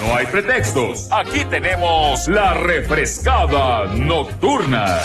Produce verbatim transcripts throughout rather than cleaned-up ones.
No hay pretextos. Aquí tenemos la refrescada nocturna.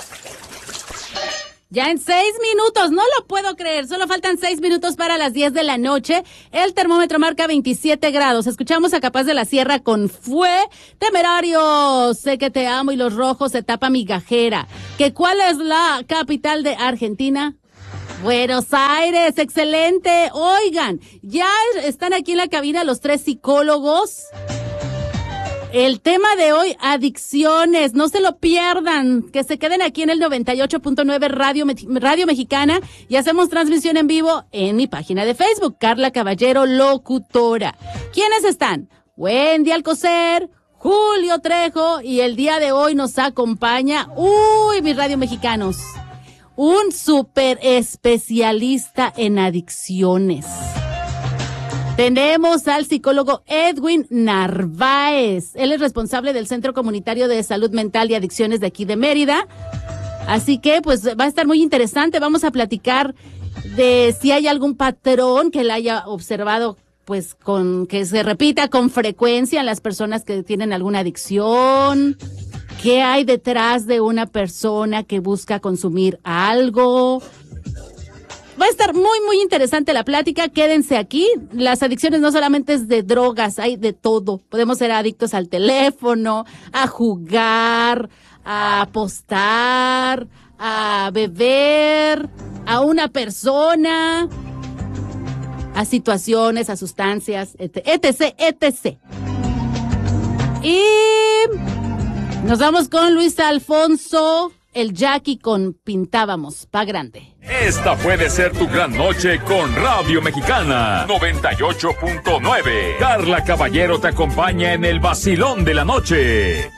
Ya en seis minutos, no lo puedo creer, solo faltan seis minutos para las diez de la noche. El termómetro marca veintisiete grados. Escuchamos a Capaz de la Sierra con Fue. Temerario, sé que te amo y los rojos se tapa mi gajera. ¿Que cuál es la capital de Argentina? Buenos Aires, excelente. Oigan, ya están aquí en la cabina los tres psicólogos. El tema de hoy, adicciones, no se lo pierdan, que se queden aquí en el noventa y ocho punto nueve Radio, Radio Mexicana y hacemos transmisión en vivo en mi página de Facebook, Carla Caballero, locutora. ¿Quiénes están? Wendy Alcocer, Julio Trejo y el día de hoy nos acompaña, uy, mis Radio Mexicanos, un súper especialista en adicciones. Tenemos al psicólogo Edwin Narváez. Él es responsable del Centro Comunitario de Salud Mental y Adicciones de aquí de Mérida. Así que, pues, va a estar muy interesante. Vamos a platicar de si hay algún patrón que él haya observado, pues, con que se repita con frecuencia en las personas que tienen alguna adicción. ¿Qué hay detrás de una persona que busca consumir algo? Va a estar muy, muy interesante la plática. Quédense aquí. Las adicciones no solamente es de drogas, hay de todo. Podemos ser adictos al teléfono, a jugar, a apostar, a beber, a una persona, a situaciones, a sustancias, etc, etcétera. Y nos vamos con Luis Alfonso, el Jackie con Pintábamos pa' Grande. Esta puede ser tu gran noche con Radio Mexicana noventa y ocho punto nueve. Carla Caballero te acompaña en el vacilón de la noche.